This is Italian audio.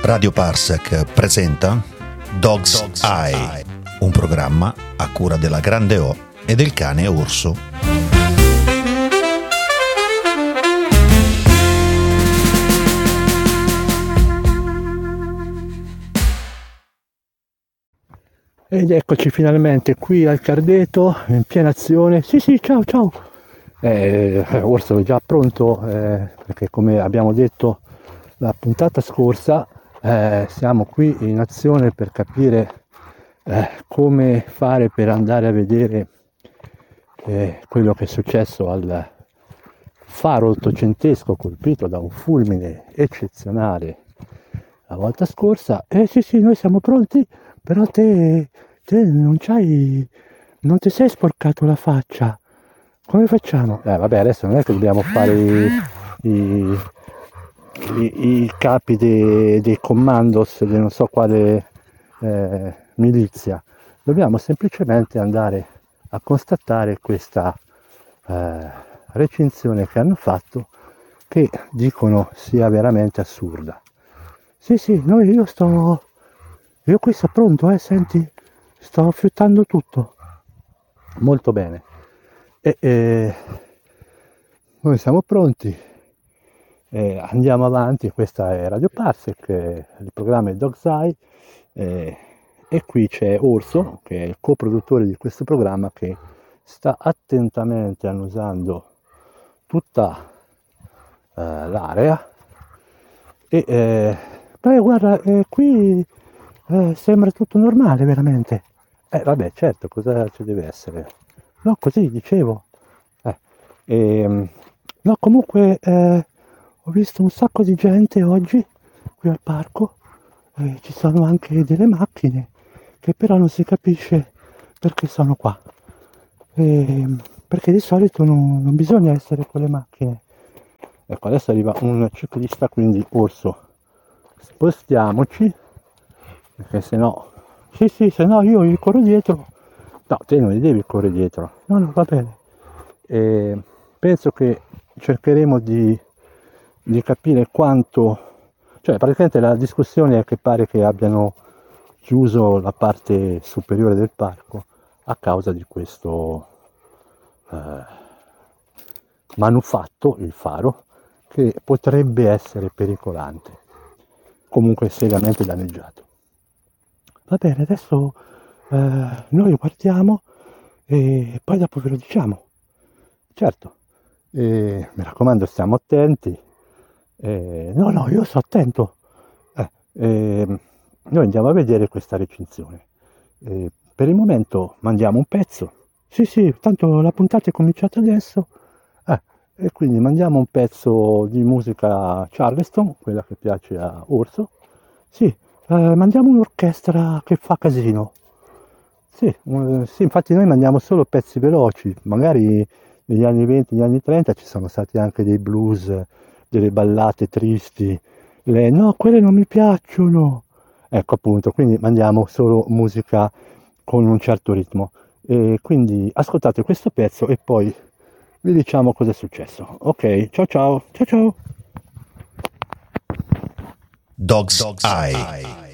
Radio Parsec presenta Dog's Eye, un programma a cura della Grande O e del cane orso. Ed eccoci finalmente qui al Cardeto, in piena azione. Sì, ciao. Orso è già pronto, perché come abbiamo detto la puntata scorsa, siamo qui in azione per capire come fare per andare a vedere quello che è successo al faro ottocentesco colpito da un fulmine eccezionale la volta scorsa. Sì, noi siamo pronti, però te non ti sei sporcato la faccia. Come facciamo? Vabbè, adesso non è che dobbiamo fare i capi dei commandos di non so quale milizia. Dobbiamo semplicemente andare a constatare questa recinzione che hanno fatto, che dicono sia veramente assurda. Sì, io qui sto pronto, senti, sto fiutando tutto. Molto bene. Noi siamo pronti, andiamo avanti. Questa è Radio Parsec, il programma è Dog's Eye, e qui c'è Orso, che è il coproduttore di questo programma, che sta attentamente annusando tutta l'area. Guarda, qui sembra tutto normale veramente. Vabbè, certo, cosa ci deve essere? No, così dicevo. No, comunque ho visto un sacco di gente oggi qui al parco. Ci sono anche delle macchine che però non si capisce perché sono qua. Perché di solito non bisogna essere con le macchine. Ecco, adesso arriva un ciclista, quindi Orso, spostiamoci, perché sennò... Sì, se no io gli corro dietro. No, te non gli devi correre dietro. No, va bene. Penso che cercheremo di capire quanto... Cioè, praticamente la discussione è che pare che abbiano chiuso la parte superiore del parco a causa di questo manufatto, il faro, che potrebbe essere pericolante, comunque seriamente danneggiato. Va bene, adesso noi guardiamo e poi dopo ve lo diciamo. Certo, mi raccomando, stiamo attenti. No, io sto attento. Noi andiamo a vedere questa recinzione. Per il momento mandiamo un pezzo. Sì, tanto la puntata è cominciata adesso. E quindi mandiamo un pezzo di musica Charleston, quella che piace a Orso. Sì, mandiamo un'orchestra che fa casino. Sì, infatti noi mandiamo solo pezzi veloci. Magari negli anni 20, negli anni 30 ci sono stati anche dei blues, delle ballate tristi. No, quelle non mi piacciono. Ecco, appunto, quindi mandiamo solo musica con un certo ritmo. E quindi ascoltate questo pezzo e poi vi diciamo cosa è successo. Ok, ciao. Dog's Eye.